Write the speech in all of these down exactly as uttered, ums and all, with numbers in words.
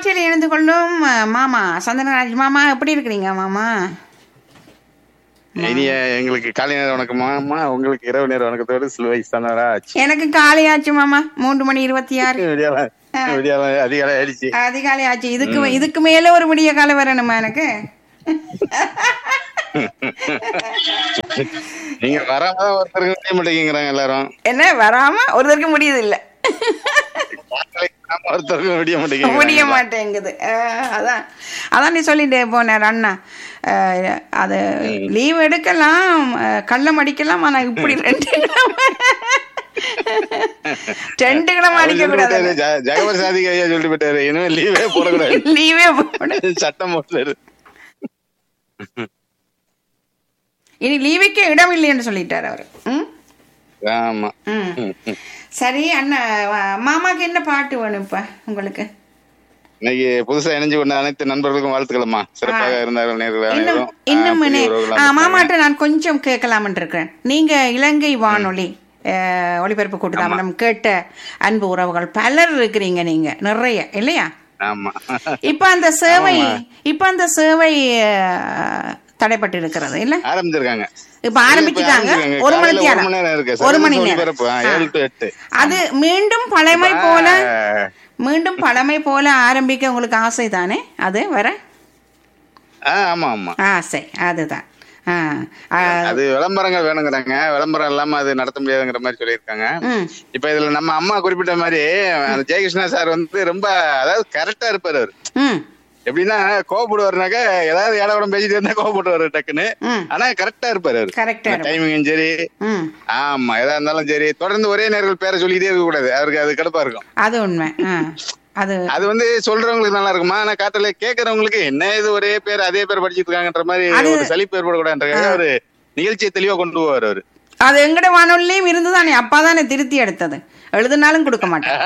காற்றில் இணைந்து கொள்ளும் அஹ், மாமா சந்தனராஜ் மாமா, எப்படி இருக்கிறீங்க மாமா? இனிய எங்களுக்கு காலை நேரம் வணக்கமாமா, உங்களுக்கு இரவு நேரம் வணக்கத்தோடு சிலுவை சந்தனராஜ். எனக்கு காலை ஆச்சு மாமா, மூன்று மணி இருபத்தி ஆறு விடியால விடியால அதிகாலை ஆயிடுச்சு. அதிகாலை ஆச்சு. இதுக்கு இதுக்கு மேல ஒரு விடிய காலம் வரணுமா எனக்கு? நீங்க வராம ஒருத்தருக்கு முடிய மாட்டேங்கிறாங்க எல்லாரும். என்ன வராம ஒருத்தருக்கு முடியுது இல்ல, ஒருத்தருக்கு முடிய மாட்டேங்குது முடிய மாட்டேங்குது. அஹ், அதான் அதான் நீ சொல்லிட்டே போனார் அண்ணா. அஹ், அது லீவ் எடுக்கலாம், அஹ், கள்ளம் அடிக்கலாம், ஆனா இப்படி ரெண்டு கிழமை ரெண்டு கிழமை அடிக்க கூடாது. ஜெகபர் சாதிக் ஐயா சொல்லிட்டு போயிட்டாரு, இனிமே லீவே போடக்கூடாது, லீவே போட சட்டம் போட்டாரு. இனி லீவுக்கு இடம் இல்லைன்னு சொல்லிட்டாரு அவரு. ம் ஆமா. ம். சரி அண்ணா, வ- மாமாக்கு என்ன பாட்டு வேணும் இப்ப உங்களுக்கு? இன்னைக்கு புதுசா இணைஞ்சு கொண்ட அனைத்து நண்பர்களுக்கும் வாழ்த்துக்கள்மா. சிறப்பாக இருந்தார்கள் நேர்கள் இன்னும் அனைவரும். இன்னும் ஆ, என்ன- புதிய உறவுகள் ஆ, வந்தாங்க. மாமாட்ட நான் கொஞ்சம் கேட்கலாம்னு இருக்கிறேன். நீங்க இலங்கை வானொலி அஹ், ஒலிபரப்பு கூட்டுத்தாமனம் கேட்ட அன்பு உறவுகள் பலர் இருக்கிறீங்க, நீங்க நிறைய இல்லையா? ஆமா. இப்ப அந்த சேவை இப்ப அந்த சேவை அஹ், தடைப்பட்டு இருக்கிறது இல்ல? ஆரம்பிச்சிருக்காங்க. இப்ப ஆரம்பிச்சுட்டாங்க. ஒரு மணி காலையில ஒரு நேரம் மணி நேரம் இருக்கு. ஒரு மணி சர்வதேச நேரம் ஒலிபரப்பு, ஆ, ஏழு to எட்டு. அது மீண்டும் பழமை போல ஆ, மீண்டும் பழமை போல ஆரம்பிக்க உங்களுக்கு ஆசை தானே அது வர? ஆ, ஆமா ஆமா. ஆசை அதுதான். ஆ, ஆ, அது விளம்பரங்கள் வேணுங்கிறாங்க, விளம்பரம் இல்லாம அது நடத்த முடியாதுங்கிற மாதிரி சொல்லியிருக்காங்க. ம், இப்ப இதுல நம்ம அம்மா குறிப்பிட்ட மாதிரி அந்த ஜெயகிருஷ்ணா சார் வந்து ரொம்ப, அதாவது கரெக்டா இருப்பாரு அவரு. ம், எப்படின்னா கோவப்படுவாருனாக்க ஏதாவது ஏடவடம் பேசிட்டு இருந்தா கோவப்படுவாரு டக்குன்னு. ம். ஆனா கரெக்டா இருப்பாரு அவரு. கரெக்டா இருக்கும். டைமிங்கும் சரி, ம், ஆமா, எதா இருந்தாலும் சரி தொடர்ந்து ஒரே நேர்கள் பேரை சொல்லிட்டே இருக்க கூடாது, அவருக்கு அது கடுப்பா இருக்கும். அது உண்மை. ஆ, அது அது வந்து சொல்றவங்களுக்கு நல்லா இருக்குமா, ஆனா காட்டுல கேட்கறவங்களுக்கு என்ன இது ஒரே பேர் அதே பேர் படிச்சிட்டு இருக்காங்கன்ற மாதிரி அது- ஒரு சலிப்பு ஏற்படக்கூடாதுன்றதுக்காக அவரு நிகழ்ச்சியை தெளிவா கொண்டு போவார் அவரு. அது எங்கட வானொலியும் இருந்துதானே, அப்பா தானே திருத்தி எடுத்தது, எழுதுனாலும் கொடுக்க மாட்டேன்.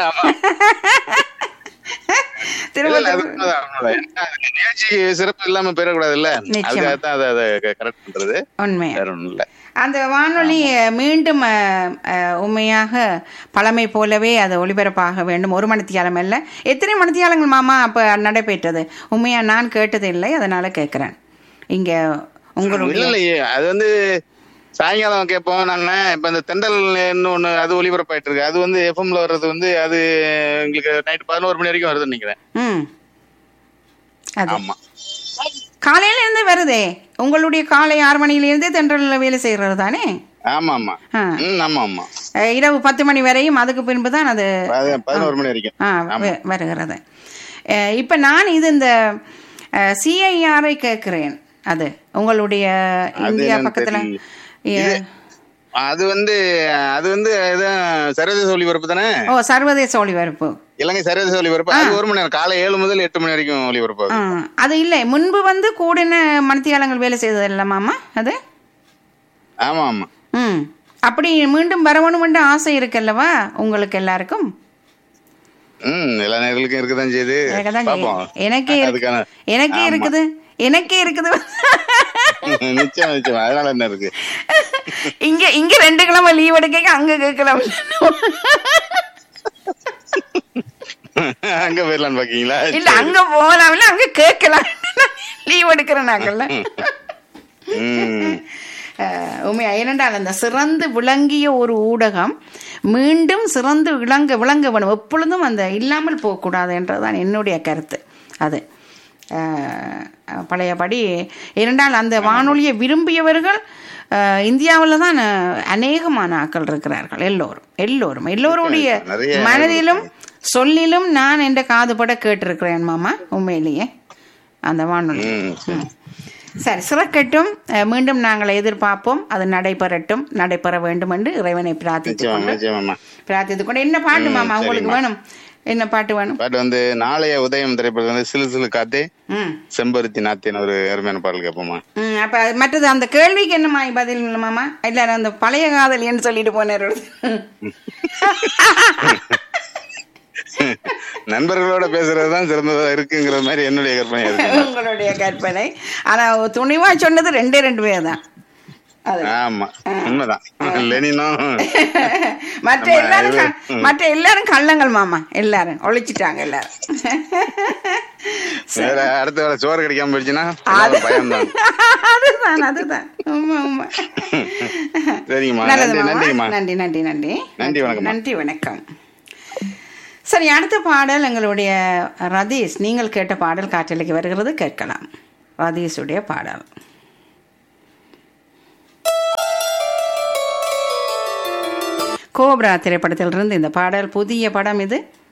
இல்ல, இல்ல, அது திரும்ப உண்மைதான், உண்மைதான். அது நிகழ்ச்சிக்கு சிறப்பு இல்லாம போயிடக்கூடாது இல்ல, நிச்சயமா. அதுக்காகத்தான் அதை அதை கரெக்ட் பண்றது, உண்மை. வேற ஒண்ணும் இல்ல. அந்த வானொலி மீண்டும் அஹ், அஹ், உண்மையாக பழமை போலவே அது ஒளிபரப்பாக வேண்டும். ஒரு மணித்தியாலம் இல்லை, எத்தனை மணித்தியாலங்கள் மாமா அப்ப நடைபெற்றது? உண்மையா நான் கேட்டது இல்லை, அதனால கேட்கிறேன். இங்க இல்ல உங்களுடைய இல்லையே, அது வந்து சாயங்காலம் கேட்போம் நாங்க. இப்ப இந்த தெண்டல் ஒண்ணு அது ஒளிபரப்பாயிட்டு இருக்கு, அது வந்து எஃப்எம்ல வர்றது வந்து அது எங்களுக்கு நைட் பதினோரு மணி வரைக்கும் வருதுன்னு நினைக்கிறேன். ம் அது ஆமா காலையில இருந்து வருதே, உங்களுடைய காலை ஆறு மணியில இருந்தே தென்றல்ல வேலை செய்யறது தானே? ஆமா ஆமா. ஆ. ம், ஆமா ஆமா. அஹ், இரவு பத்து மணி வரையும், அதுக்கு பின்பு தான் அது பதி- பதினோரு மணி வரைக்கும். ஆ வ- வருகிறது. அஹ், இப்ப நான் இது இந்த சிஐஆரை கேட்கிறேன், அது உங்களுடைய அது இந்தியா என்னன்னு பக்கத்துல தெரியல. ஏ- அது வந்து அது வந்து இதுதான் சர்வதேச ஒலிபரப்பு தானே, ஓ சர்வதேச ஒளிபரப்பு. இலங்கை சர்வதேச ஒலிபரப்பு. அது ஒரு மணி நேரம், காலை ஏழு முதல் எட்டு மணி வரைக்கும் ஒலிபரப்பு ஆ, ஆகுது. அது இல்லை, முன்பு வந்து கூடின மணித்தியாலங்கள் வேலை செய்தது இல்லமாமா அது? ஆமா ஆமா. ம் அப்படி மீண்டும் வரணும்னு ஆசை இருக்குல்லவா உங்களுக்கு எல்லாருக்கும்? ம், எல்லா நேர்களுக்கும் இருக்குதான் செய்யுது. எனக்குதான் பாப்போம். கே- எனக்கே இருக்கு- அதுக்கான எனக்கே ஆமா. இருக்குது எனக்கே இருக்குது. நிச்சயம் நிச்சயம், அதனால என்ன இருக்கு. இங்க இங்க ரெண்டு கிழமை லீவ் எடுக்க அங்க கேட்கலாம். அங்க போயிடலான்னு பாக்கீங்களா? இல்ல அங்க போகலாம், இல்ல அங்க கேட்கலாம், லீவ் எடுக்கிற நாங்கள்ல. ம். அஹ், உண்மையா, ஏனென்றால் அந்த சிறந்து விளங்கிய ஒரு ஊடகம் மீண்டும் சிறந்து விளங்க விளங்க வேணும், எப்பொழுதும் அந்த இல்லாமல் போகக்கூடாது என்றதுதான் என்னுடைய கருத்து. அது அஹ், பழையபடி, ஏனென்றால் அந்த வானொலியை விரும்பியவர்கள் இந்தியாவில் தான் அநேகமான ஆக்கள் இருக்கிறார்கள். எல்லோரும் எல்லோரும் எல்லோருடைய நிறைய மனதிலும் சொல்லிலும் நான் என்ற காதுபட கேட்டிருக்கிறேன் மாமா, உண்மையிலேயே அந்த வானொலி. ம். சரி, சிறக்கட்டும். அஹ், மீண்டும் நாங்கள் எதிர்பார்ப்போம், அது நடைபெறட்டும், நடைபெற வேண்டும் என்று இறைவனை பிரார்த்தித்துக் நிச்சயமா கொண்டு நிச்சயமா. பிரார்த்தித்துக் கொண்டு என்ன பாட்டு ம், மாமா உங்களுக்கு சரிம்மா. வேணும்? என்ன பாட்டு வேணும்? பாட்டு வந்து நாளைய உதயம் திரைப்படத்துல வந்து சிலு சிலு காத்தே ம் செம்பருத்தி நாத்தின்னு ஒரு அருமையான பாடல் கேட்போமா? ம் அப்ப மற்றது அந்த கேள்விக்கு என்னமா பதில் மாமா? இல்ல அந்த பழைய காதலின்னு சொல்லிட்டு போனார். நண்பர்களோட பேசுறதுதான் சிறந்ததா இருக்குங்கிற மாதிரி என்னுடைய கற்பனை இருக்கு. உங்களுடைய கற்பனை. ஆனா துணிவா சொன்னது ரெண்டே ரெண்டு பேர் தான். அது ஆமா உண்மைதான். லெனினும் மற்ற எல்லாரும் க- மற்ற எல்லாரும் கள்ளங்கள் மாமா, எல்லாரும் ஒழிச்சிட்டாங்க எல்லாரும். வேற அடுத்த வேலை சோறு கிடைக்காம போயிடுச்சுன்னா அது- பயம் தான். அதுதான் அதுதான் உண்மை உண்மை. சரிங்கம்மா, நல்லது நன்றி மாமா. நன்றிங்கம்மா. நன்றி நன்றி நன்றி நன்றி, வணக்கம். நன்றி வணக்கம். சரி, அடுத்த பாடல் எங்களுடைய ரதீஷ், நீங்கள் கேட்ட பாடல் காற்றலைக்கு வருகிறது, கேட்கலாம். ரதீஷுடைய பாடல். கோப்ரா திரைப்படத்திலிருந்து இந்த பாடல். புதிய படம் இது.